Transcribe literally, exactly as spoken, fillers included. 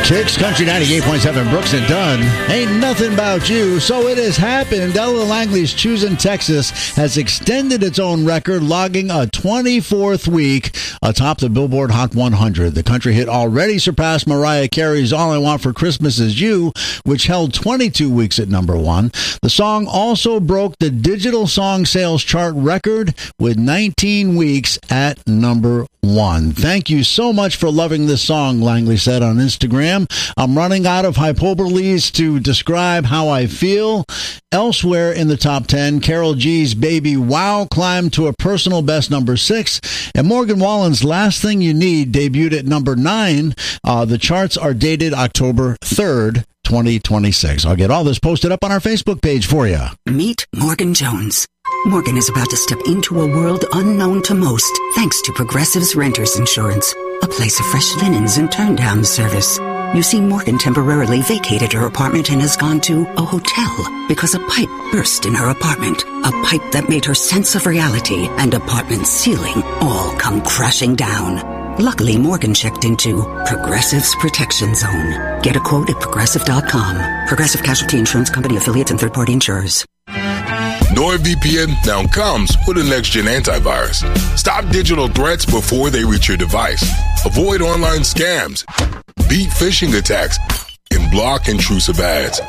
Chicks, Country ninety-eight point seven, Brooks and Dunn. Ain't nothing about you. So it has happened. Ella Langley's Choosing Texas has extended its own record, logging a twenty-fourth week atop the Billboard Hot one hundred. The country hit already surpassed Mariah Carey's All I Want for Christmas Is You, which held twenty-two weeks at number one. The song also broke the digital song sales chart record with nineteen weeks at number one. Thank you so much for loving this song, Langley said on Instagram. I'm running out of hyperboles to describe how I feel. Elsewhere in the top ten, Karol G's Baby Wow climbed to a personal best number six, and Morgan Wallen's Last Thing You Need debuted at number nine. Uh, the charts are dated October third, twenty twenty-six. I'll get all this posted up on our Facebook page for you. Meet Morgan Jones. Morgan is about to step into a world unknown to most, thanks to Progressive's Renters Insurance, a place of fresh linens and turn-down service. You see, Morgan temporarily vacated her apartment and has gone to a hotel because a pipe burst in her apartment, a pipe that made her sense of reality and apartment ceiling all come crashing down. Luckily, Morgan checked into Progressive's Protection Zone. Get a quote at Progressive dot com. Progressive Casualty Insurance Company, affiliates, and third-party insurers. NordVPN now comes with a next-gen antivirus. Stop digital threats before they reach your device. Avoid online scams, beat phishing attacks, and block intrusive ads.